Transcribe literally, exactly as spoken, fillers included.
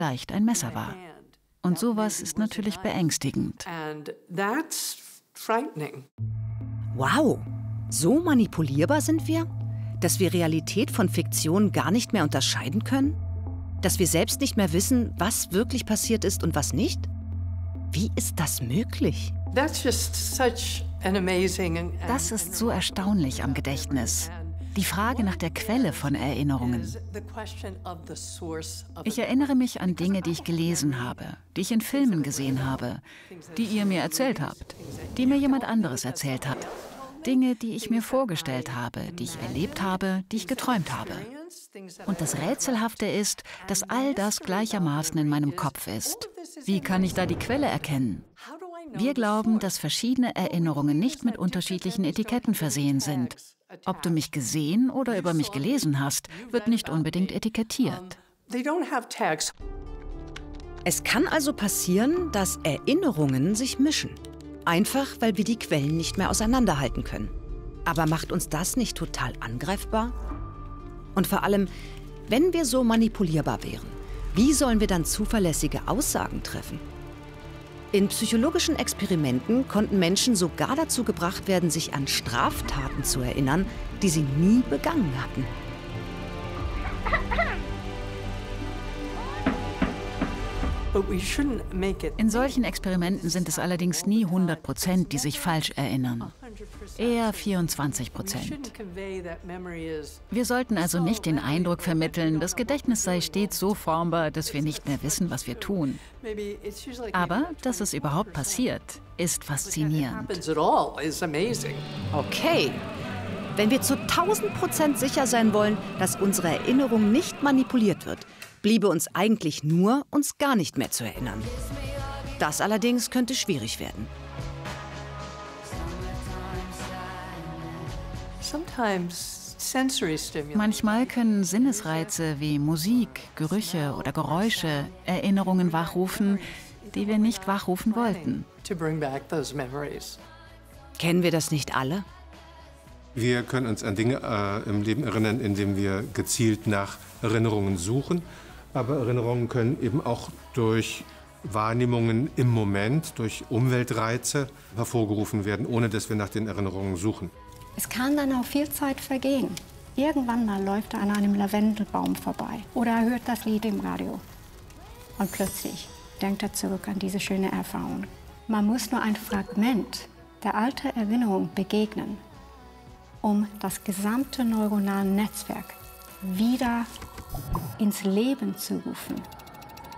leicht ein Messer war. Und sowas ist natürlich beängstigend. Wow, so manipulierbar sind wir? Dass wir Realität von Fiktion gar nicht mehr unterscheiden können? Dass wir selbst nicht mehr wissen, was wirklich passiert ist und was nicht? Wie ist das möglich? Das ist so erstaunlich am Gedächtnis. Die Frage nach der Quelle von Erinnerungen. Ich erinnere mich an Dinge, die ich gelesen habe, die ich in Filmen gesehen habe, die ihr mir erzählt habt, die mir jemand anderes erzählt hat. Dinge, die ich mir vorgestellt habe, die ich erlebt habe, die ich geträumt habe. Und das Rätselhafte ist, dass all das gleichermaßen in meinem Kopf ist. Wie kann ich da die Quelle erkennen? Wir glauben, dass verschiedene Erinnerungen nicht mit unterschiedlichen Etiketten versehen sind. Ob du mich gesehen oder über mich gelesen hast, wird nicht unbedingt etikettiert. Es kann also passieren, dass Erinnerungen sich mischen. Einfach, weil wir die Quellen nicht mehr auseinanderhalten können. Aber macht uns das nicht total angreifbar? Und vor allem, wenn wir so manipulierbar wären, wie sollen wir dann zuverlässige Aussagen treffen? In psychologischen Experimenten konnten Menschen sogar dazu gebracht werden, sich an Straftaten zu erinnern, die sie nie begangen hatten. In solchen Experimenten sind es allerdings nie hundert Prozent, die sich falsch erinnern. Eher vierundzwanzig Prozent. Wir sollten also nicht den Eindruck vermitteln, das Gedächtnis sei stets so formbar, dass wir nicht mehr wissen, was wir tun. Aber, dass es überhaupt passiert, ist faszinierend. Okay. Wenn wir zu tausend Prozent sicher sein wollen, dass unsere Erinnerung nicht manipuliert wird, bliebe uns eigentlich nur, uns gar nicht mehr zu erinnern. Das allerdings könnte schwierig werden. Manchmal können Sinnesreize wie Musik, Gerüche oder Geräusche Erinnerungen wachrufen, die wir nicht wachrufen wollten. Kennen wir das nicht alle? Wir können uns an Dinge äh, im Leben erinnern, indem wir gezielt nach Erinnerungen suchen. Aber Erinnerungen können eben auch durch Wahrnehmungen im Moment, durch Umweltreize hervorgerufen werden, ohne dass wir nach den Erinnerungen suchen. Es kann dann auch viel Zeit vergehen. Irgendwann mal läuft er an einem Lavendelbaum vorbei oder er hört das Lied im Radio. Und plötzlich denkt er zurück an diese schöne Erfahrung. Man muss nur ein Fragment der alten Erinnerung begegnen, um das gesamte neuronale Netzwerk wieder ins Leben zu rufen.